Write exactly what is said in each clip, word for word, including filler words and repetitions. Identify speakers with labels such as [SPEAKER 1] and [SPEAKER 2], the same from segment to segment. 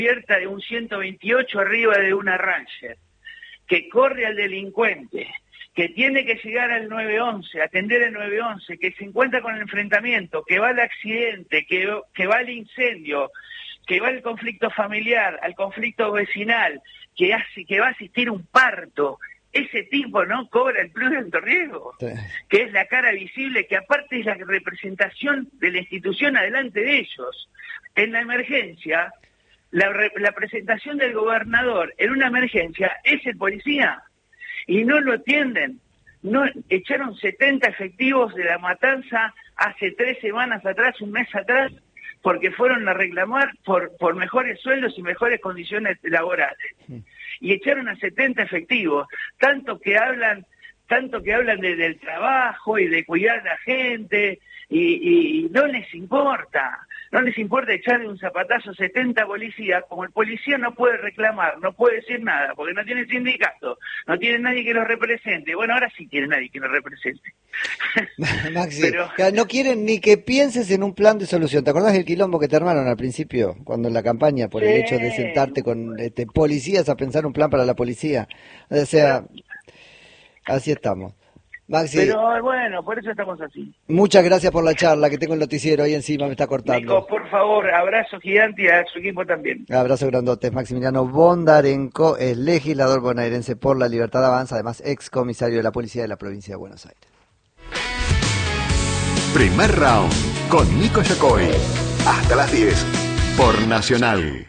[SPEAKER 1] de un ciento veintiocho arriba de una Ranger, que corre al delincuente, que tiene que llegar al nueve once, atender el nueve once, que se encuentra con el enfrentamiento, que va al accidente, que, que va al incendio, que va al conflicto familiar, al conflicto vecinal, que hace, que va a asistir un parto, ese tipo no cobra el plus de alto riesgo, sí. Que es la cara visible, que aparte es la representación de la institución adelante de ellos. En la emergencia, La, la presentación del gobernador en una emergencia es el policía y no lo atienden. No echaron setenta efectivos de la matanza hace tres semanas atrás, un mes atrás, porque fueron a reclamar por, por mejores sueldos y mejores condiciones laborales. Y echaron a setenta efectivos, tanto que hablan, tanto que hablan de, del trabajo y de cuidar a la gente, y, y no les importa. No les importa echarle un zapatazo a setenta policías, como el policía no puede reclamar, no puede decir nada, porque no tiene sindicato, no tiene nadie que los represente. Bueno, ahora sí tiene nadie que los represente.
[SPEAKER 2] Maxi,
[SPEAKER 1] Pero...
[SPEAKER 2] no quieren ni que pienses en un plan de solución. ¿Te acordás del quilombo que te armaron al principio, cuando en la campaña, por sí. el hecho de sentarte con este, policías a pensar un plan para la policía? O sea, así estamos. Maxi,
[SPEAKER 1] pero bueno, por eso estamos así.
[SPEAKER 2] Muchas gracias por la charla, que tengo el noticiero ahí encima, me está cortando.
[SPEAKER 1] Nico, por favor, abrazo gigante y a su equipo también.
[SPEAKER 2] Abrazo grandote. Maximiliano Bondarenko es legislador bonaerense por la Libertad Avanza, además ex comisario de la Policía de la Provincia de Buenos Aires.
[SPEAKER 3] Primer round con Nico Yacoy. Hasta las diez por Nacional.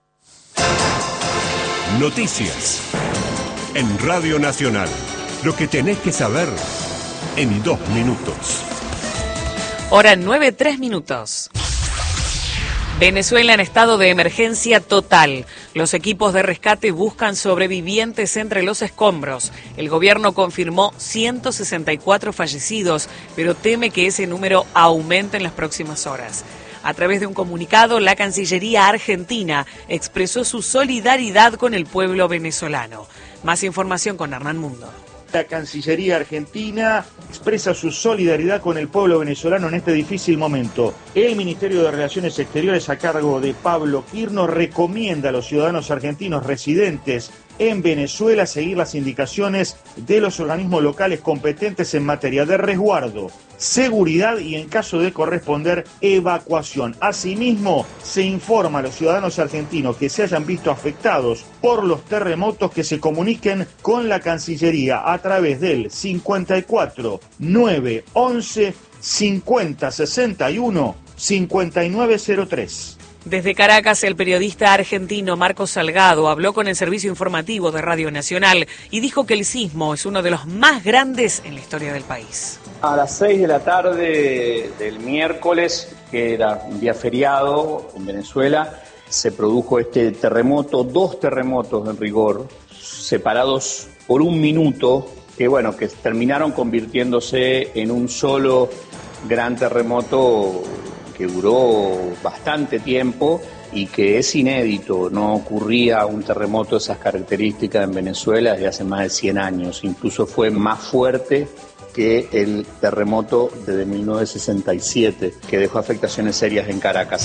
[SPEAKER 4] Noticias en Radio Nacional. Lo que tenés que saber en dos minutos.
[SPEAKER 5] Hora nueve, tres minutos. Venezuela en estado de emergencia total. Los equipos de rescate buscan sobrevivientes entre los escombros. El gobierno confirmó ciento sesenta y cuatro fallecidos, pero teme que ese número aumente en las próximas horas. A través de un comunicado, la Cancillería argentina expresó su solidaridad con el pueblo venezolano. Más información con Hernán Mundo.
[SPEAKER 6] La Cancillería argentina expresa su solidaridad con el pueblo venezolano en este difícil momento. El Ministerio de Relaciones Exteriores, a cargo de Pablo Quirno, recomienda a los ciudadanos argentinos residentes en Venezuela seguir las indicaciones de los organismos locales competentes en materia de resguardo, seguridad y, en caso de corresponder, evacuación. Asimismo, se informa a los ciudadanos argentinos que se hayan visto afectados por los terremotos que se comuniquen con la Cancillería a través del cincuenta y cuatro, nueve, once, cincuenta, sesenta y uno, cincuenta y nueve cero tres.
[SPEAKER 5] Desde Caracas, el periodista argentino Marcos Salgado habló con el servicio informativo de Radio Nacional y dijo que el sismo es uno de los más grandes en la historia del país.
[SPEAKER 7] A las seis de la tarde del miércoles, que era un día feriado en Venezuela, se produjo este terremoto, dos terremotos en rigor, separados por un minuto, que bueno, que terminaron convirtiéndose en un solo gran terremoto que duró bastante tiempo y que es inédito. No ocurría un terremoto de esas características en Venezuela desde hace más de cien años. Incluso fue más fuerte que el terremoto de mil novecientos sesenta y siete, que dejó afectaciones serias en Caracas.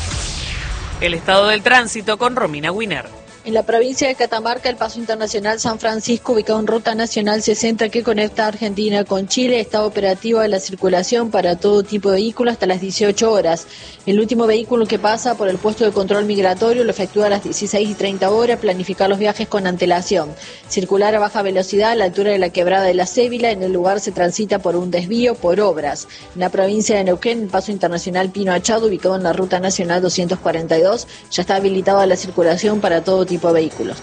[SPEAKER 5] El estado del tránsito con Romina Winer.
[SPEAKER 8] En la provincia de Catamarca, el paso internacional San Francisco, ubicado en Ruta Nacional sesenta que conecta Argentina con Chile, está operativo de la circulación para todo tipo de vehículos hasta las dieciocho horas. El último vehículo que pasa por el puesto de control migratorio lo efectúa a las dieciséis y treinta horas, planificar los viajes con antelación. Circular a baja velocidad a la altura de la quebrada de la Cébila, en el lugar se transita por un desvío por obras. En la provincia de Neuquén, el paso internacional Pino Achado, ubicado en la Ruta Nacional doscientos cuarenta y dos, ya está habilitado a la circulación para todo tipo de vehículos.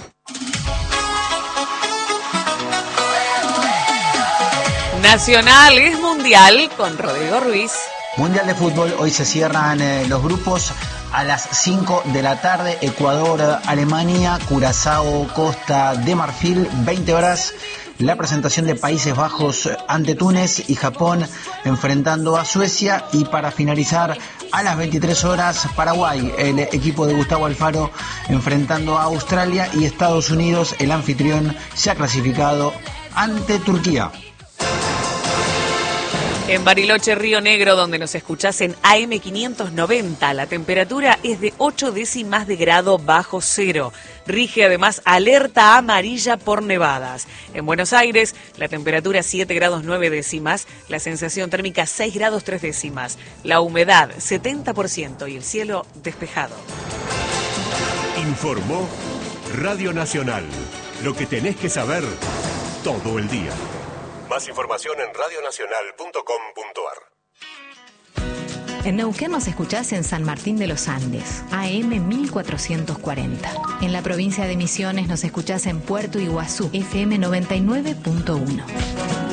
[SPEAKER 5] Nacional es mundial con Rodrigo Ruiz.
[SPEAKER 9] Mundial de fútbol, hoy se cierran eh, los grupos a las cinco de la tarde, Ecuador, Alemania, Curazao, Costa de Marfil, veinte horas. La presentación de Países Bajos ante Túnez y Japón enfrentando a Suecia, y para finalizar a las veintitrés horas Paraguay, el equipo de Gustavo Alfaro enfrentando a Australia, y Estados Unidos, el anfitrión, se ha clasificado ante Turquía.
[SPEAKER 5] En Bariloche, Río Negro, donde nos escuchás en A M quinientos noventa, la temperatura es de ocho décimas de grado bajo cero. Rige además alerta amarilla por nevadas. En Buenos Aires, la temperatura siete grados nueve décimas, la sensación térmica seis grados tres décimas, la humedad setenta por ciento y el cielo despejado.
[SPEAKER 4] Informó Radio Nacional. Lo que tenés que saber todo el día. Más información en radionacional punto com punto ar.
[SPEAKER 10] En Neuquén nos escuchás en San Martín de los Andes, A M mil cuatrocientos cuarenta. En la provincia de Misiones nos escuchás en Puerto Iguazú, F M noventa y nueve punto uno.